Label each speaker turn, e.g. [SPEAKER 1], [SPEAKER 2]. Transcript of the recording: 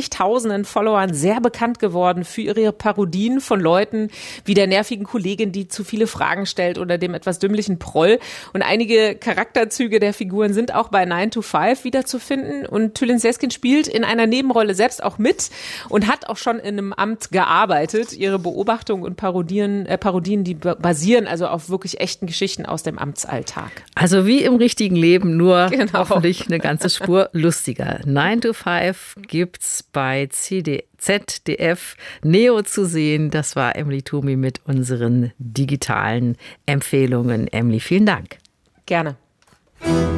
[SPEAKER 1] zigtausenden Followern sehr bekannt geworden für ihre Parodien von Leuten wie der nervigen Kollegin, die zu viele Fragen stellt, oder dem etwas dümmlichen Proll. Und einige Charakterzüge der Figuren sind auch bei 9 to 5 wiederzufinden. Und Tülin Seskin spielt in einer Nebenrolle selbst auch mit und hat auch schon in einem Amt gearbeitet. Ihre Beobachtungen und Parodien, die basieren also auf wirklich echten Geschichten aus dem Amtsalltag.
[SPEAKER 2] Also wie im richtigen Leben, nur hoffentlich eine ganze Spur lustiger. 9 to 5 gibt's bei ZDF Neo zu sehen. Das war Emily Thome mit unseren digitalen Empfehlungen. Emily, vielen Dank.
[SPEAKER 1] Gerne.